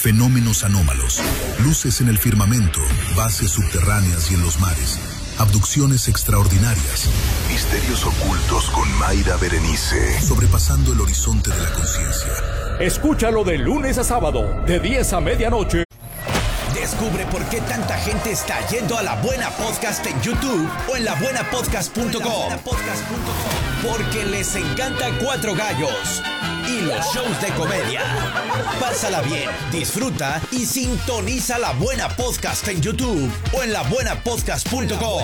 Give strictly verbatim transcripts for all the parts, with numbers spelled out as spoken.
fenómenos anómalos, luces en el firmamento, bases subterráneas y en los mares, abducciones extraordinarias, misterios ocultos con Mayra Berenice, sobrepasando el horizonte de la conciencia. Escúchalo de lunes a sábado, de diez a medianoche. Descubre por qué tanta gente está yendo a La Buena Podcast en YouTube o en la buena podcast punto com. Porque les encanta Cuatro Gallos y los shows de comedia. Pásala bien, disfruta y sintoniza La Buena Podcast en YouTube o en la buena podcast punto com.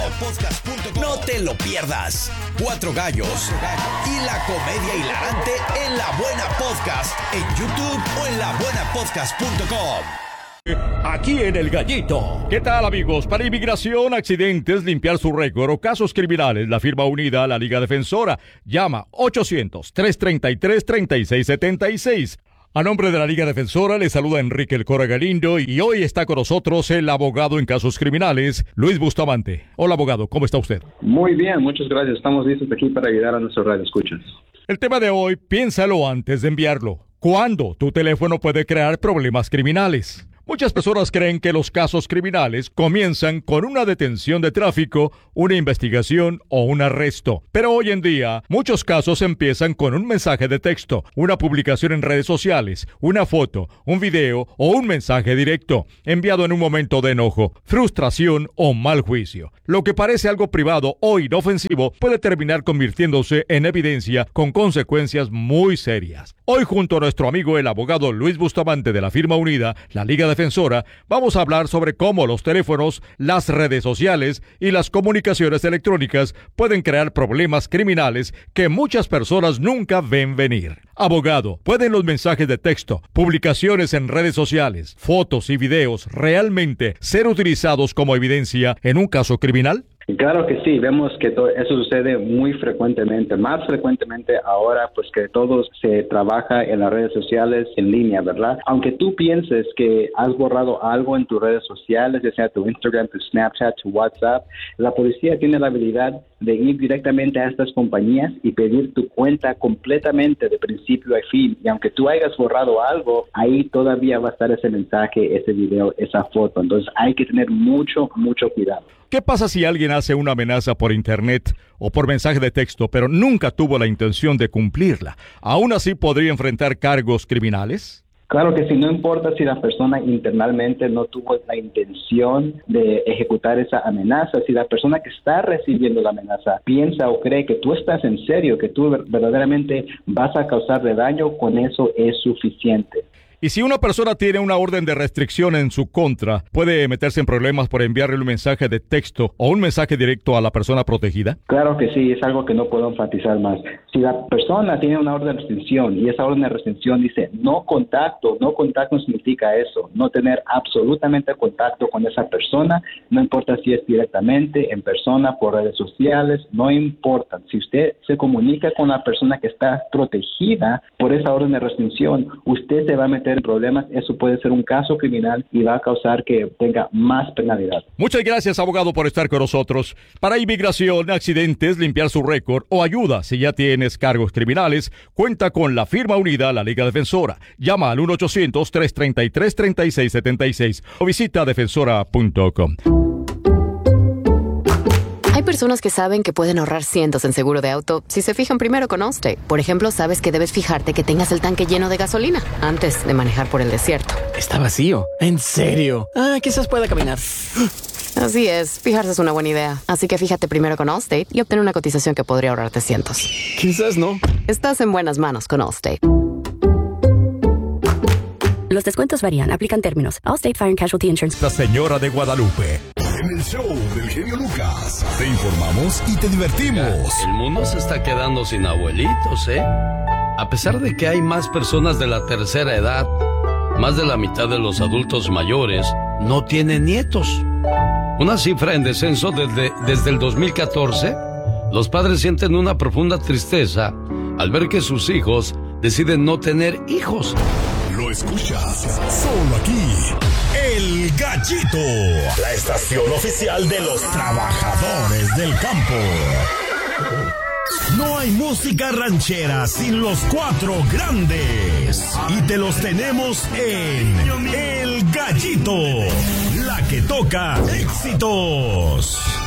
No te lo pierdas. Cuatro Gallos y la comedia hilarante en La Buena Podcast en YouTube o en la buena podcast punto com. Aquí en El Gallito. ¿Qué tal, amigos? Para inmigración, accidentes, limpiar su récord o casos criminales, la firma unida a la Liga Defensora. Llama ochocientos, trescientos treinta y tres, treinta y seis setenta y seis. A nombre de la Liga Defensora, le saluda Enrique El Cora Galindo y hoy está con nosotros el abogado en casos criminales, Luis Bustamante. Hola, abogado, ¿cómo está usted? Muy bien, muchas gracias. Estamos listos aquí para ayudar a nuestros radioescuchas. El tema de hoy, piénsalo antes de enviarlo. ¿Cuándo tu teléfono puede crear problemas criminales? Muchas personas creen que los casos criminales comienzan con una detención de tráfico, una investigación o un arresto. Pero hoy en día, muchos casos empiezan con un mensaje de texto, una publicación en redes sociales, una foto, un video o un mensaje directo, enviado en un momento de enojo, frustración o mal juicio. Lo que parece algo privado o inofensivo puede terminar convirtiéndose en evidencia con consecuencias muy serias. Hoy, junto a nuestro amigo el abogado Luis Bustamante de la firma unida, la Liga Defensora, vamos a hablar sobre cómo los teléfonos, las redes sociales y las comunicaciones electrónicas pueden crear problemas criminales que muchas personas nunca ven venir. Abogado, ¿pueden los mensajes de texto, publicaciones en redes sociales, fotos y videos realmente ser utilizados como evidencia en un caso criminal? Claro que sí, vemos que to- eso sucede muy frecuentemente, más frecuentemente ahora pues que todo se trabaja en las redes sociales en línea, ¿verdad? Aunque tú pienses que has borrado algo en tus redes sociales, ya sea tu Instagram, tu Snapchat, tu WhatsApp, la policía tiene la habilidad de ir directamente a estas compañías y pedir tu cuenta completamente de principio a fin. Y aunque tú hayas borrado algo, ahí todavía va a estar ese mensaje, ese video, esa foto. Entonces hay que tener mucho, mucho cuidado. ¿Qué pasa si alguien hace una amenaza por internet o por mensaje de texto, pero nunca tuvo la intención de cumplirla? ¿Aún así podría enfrentar cargos criminales? Claro que sí, no importa si la persona internamente no tuvo la intención de ejecutar esa amenaza, si la persona que está recibiendo la amenaza piensa o cree que tú estás en serio, que tú verdaderamente vas a causarle daño, con eso es suficiente. Y si una persona tiene una orden de restricción en su contra, ¿puede meterse en problemas por enviarle un mensaje de texto o un mensaje directo a la persona protegida? Claro que sí, es algo que no puedo enfatizar más. Si la persona tiene una orden de restricción y esa orden de restricción dice no contacto, no contacto significa eso, no tener absolutamente contacto con esa persona, no importa si es directamente, en persona, por redes sociales, no importa. Si usted se comunica con la persona que está protegida por esa orden de restricción, usted se va a meter en problemas, eso puede ser un caso criminal y va a causar que tenga más penalidad. Muchas gracias, abogado, por estar con nosotros. Para inmigración, accidentes, limpiar su récord o ayuda si ya tienes cargos criminales, cuenta con la firma unida, la Liga Defensora. Llama al uno ochocientos, trescientos treinta y tres, treinta y seis setenta y seis o visita defensora punto com. Hay personas que saben que pueden ahorrar cientos en seguro de auto si se fijan primero con Allstate. Por ejemplo, sabes que debes fijarte que tengas el tanque lleno de gasolina antes de manejar por el desierto. Está vacío. ¿En serio? Ah, quizás pueda caminar. Así es, fijarse es una buena idea. Así que fíjate primero con Allstate y obtén una cotización que podría ahorrarte cientos. Quizás no. Estás en buenas manos con Allstate. Los descuentos varían, aplican términos. Allstate Fire and Casualty Insurance. La señora de Guadalupe. En el show del genio Lucas. Te informamos y te divertimos. El mundo se está quedando sin abuelitos, ¿eh? A pesar de que hay más personas de la tercera edad, más de la mitad de los adultos mayores no tienen nietos. Una cifra en descenso desde, desde el dos mil catorce. Los padres sienten una profunda tristeza al ver que sus hijos deciden no tener hijos. Lo escuchas solo aquí. El Gallito, la estación oficial de los trabajadores del campo. No hay música ranchera sin los cuatro grandes. Y te los tenemos en El Gallito, la que toca éxitos.